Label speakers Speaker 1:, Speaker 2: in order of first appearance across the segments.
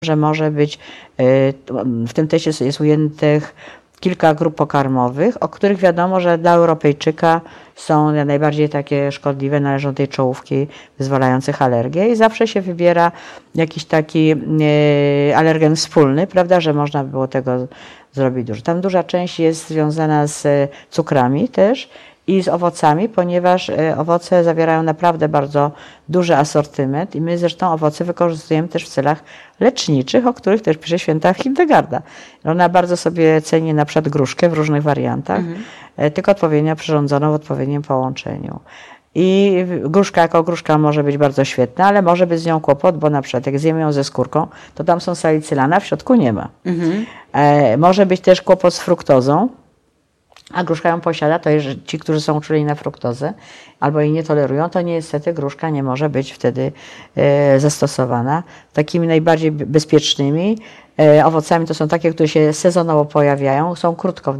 Speaker 1: że może być, w tym teście jest ujętych kilka grup pokarmowych, o których wiadomo, że dla Europejczyka są najbardziej takie szkodliwe, należą do tej czołówki wyzwalających alergię i zawsze się wybiera jakiś taki alergen wspólny, prawda, że można by było tego zrobić dużo. Tam duża część jest związana z cukrami też i z owocami, ponieważ owoce zawierają naprawdę bardzo duży asortyment i my zresztą owoce wykorzystujemy też w celach leczniczych, o których też pisze święta Hildegarda. Ona bardzo sobie ceni na przykład gruszkę w różnych wariantach, tylko odpowiednio przyrządzoną w odpowiednim połączeniu. I gruszka jako gruszka może być bardzo świetna, ale może być z nią kłopot, bo na przykład jak zjemy ją ze skórką, to tam są salicylana, w środku nie ma. Może być też kłopot z fruktozą, a gruszka ją posiada, to jest ci, którzy są uczuleni na fruktozę albo jej nie tolerują, to niestety gruszka nie może być wtedy zastosowana. Takimi najbardziej bezpiecznymi owocami to są takie, które się sezonowo pojawiają, są krótko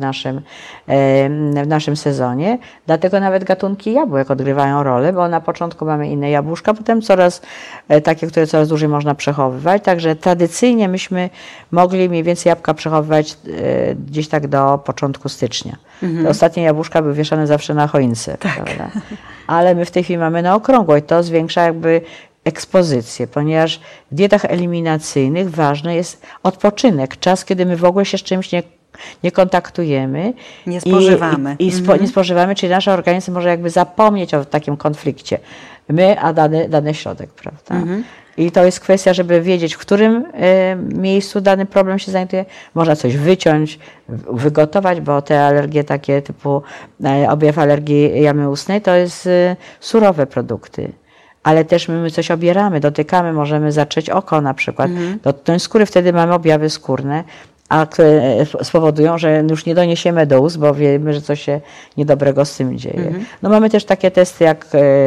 Speaker 1: w naszym sezonie, dlatego nawet gatunki jabłek odgrywają rolę, bo na początku mamy inne jabłuszka, potem takie, które coraz dłużej można przechowywać, także tradycyjnie myśmy mogli mniej więcej jabłka przechowywać gdzieś tak do początku stycznia. Te ostatnie jabłuszka były wieszane zawsze na choince, prawda? Ale my w tej chwili mamy na okrągło i to zwiększa jakby ekspozycję, ponieważ w dietach eliminacyjnych ważny jest odpoczynek, czas, kiedy my w ogóle się z czymś nie kontaktujemy.
Speaker 2: Nie spożywamy.
Speaker 1: Nie spożywamy, czyli nasz organizm może jakby zapomnieć o takim konflikcie. My, a dany środek, prawda? I to jest kwestia, żeby wiedzieć, w którym miejscu dany problem się znajduje. Można coś wyciąć, wygotować, bo te alergie takie typu objaw alergii jamy ustnej to jest surowe produkty. Ale też my coś obieramy, dotykamy, możemy zatrzeć oko na przykład, dotknąć skóry, wtedy mamy objawy skórne, a które spowodują, że już nie doniesiemy do ust, bo wiemy, że coś się niedobrego z tym dzieje. No mamy też takie testy jak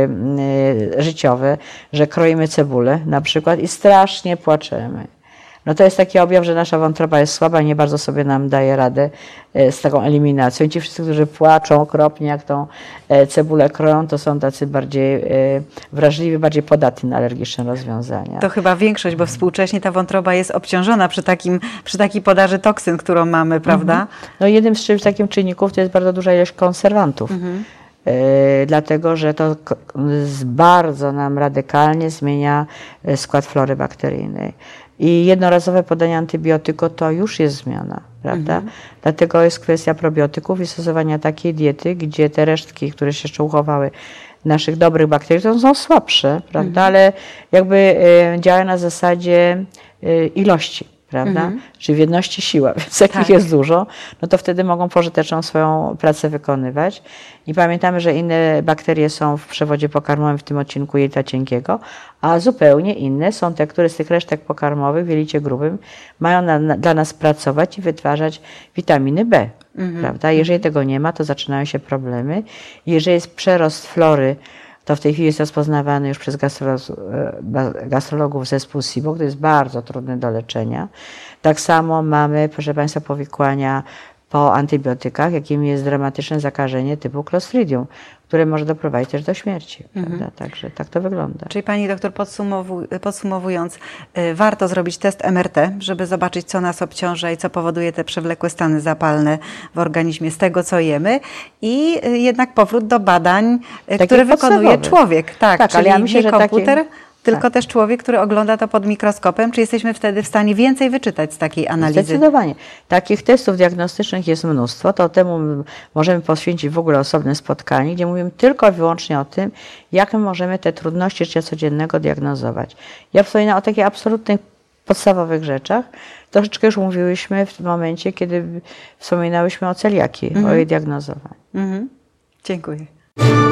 Speaker 1: życiowe, że kroimy cebulę na przykład i strasznie płaczemy. No to jest taki objaw, że nasza wątroba jest słaba i nie bardzo sobie nam daje radę z taką eliminacją. I ci wszyscy, którzy płaczą okropnie, jak tą cebulę kroją, to są tacy bardziej wrażliwi, bardziej podatni na alergiczne rozwiązania.
Speaker 2: To chyba większość, bo współcześnie ta wątroba jest obciążona przy takiej podaży toksyn, którą mamy, prawda?
Speaker 1: No jednym z takim czynników to jest bardzo duża ilość konserwantów. Dlatego, że to bardzo nam radykalnie zmienia skład flory bakteryjnej. I jednorazowe podanie antybiotyku to już jest zmiana, prawda? Dlatego jest kwestia probiotyków i stosowania takiej diety, gdzie te resztki, które się jeszcze uchowały naszych dobrych bakterii, to są słabsze, prawda? Ale jakby działają na zasadzie ilości, prawda? Czyli w jedności siła, więc jak ich jest dużo, no to wtedy mogą pożyteczną swoją pracę wykonywać. I pamiętamy, że inne bakterie są w przewodzie pokarmowym, w tym odcinku jelita cienkiego, a zupełnie inne są te, które z tych resztek pokarmowych w jelicie grubym mają dla nas pracować i wytwarzać witaminy B, prawda? Jeżeli tego nie ma, to zaczynają się problemy. Jeżeli jest przerost flory, to w tej chwili jest rozpoznawany już przez gastrologów zespół SIBO, który jest bardzo trudny do leczenia. Tak samo mamy, proszę Państwa, powikłania po antybiotykach, jakim jest dramatyczne zakażenie typu Clostridium, które może doprowadzić też do śmierci. Prawda? Także tak to wygląda.
Speaker 2: Czyli Pani doktor, podsumowując, warto zrobić test MRT, żeby zobaczyć, co nas obciąża i co powoduje te przewlekłe stany zapalne w organizmie z tego, co jemy. I jednak powrót do badań, które wykonuje człowiek. Tak, czyli ale ja myślę, że komputer, tylko też człowiek, który ogląda to pod mikroskopem. Czy jesteśmy wtedy w stanie więcej wyczytać z takiej analizy?
Speaker 1: Zdecydowanie. Takich testów diagnostycznych jest mnóstwo. To temu możemy poświęcić w ogóle osobne spotkanie, gdzie mówimy tylko i wyłącznie o tym, jak my możemy te trudności życia codziennego diagnozować. Ja wspominam o takich absolutnych, podstawowych rzeczach. Troszeczkę już mówiłyśmy w tym momencie, kiedy wspominałyśmy o celiakii, o jej diagnozowaniu.
Speaker 2: Dziękuję.